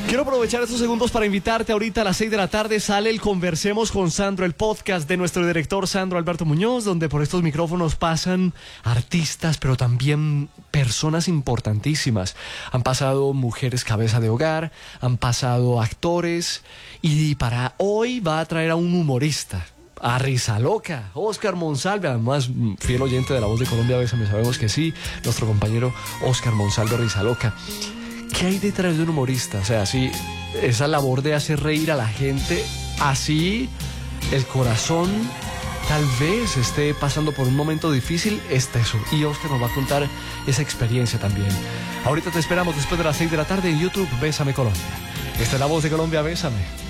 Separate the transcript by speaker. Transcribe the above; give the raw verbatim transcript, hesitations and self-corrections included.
Speaker 1: Quiero aprovechar estos segundos para invitarte. Ahorita a las seis de la tarde sale el Conversemos con Sandro, el podcast de nuestro director Sandro Alberto Muñoz, donde por estos micrófonos pasan artistas, pero también personas importantísimas. Han pasado mujeres cabeza de hogar, han pasado actores, y para hoy va a traer a un humorista, a Risaloca, Oscar Monsalve, además fiel oyente de La Voz de Colombia, Bésame, sabemos que sí, nuestro compañero Oscar Monsalve Risaloca. ¿Qué hay detrás de un humorista? O sea, sí, esa labor de hacer reír a la gente, así el corazón tal vez esté pasando por un momento difícil, es teso. Y Oscar nos va a contar esa experiencia también. Ahorita te esperamos después de las seis de la tarde en YouTube, Bésame Colombia. Esta es La Voz de Colombia, Bésame.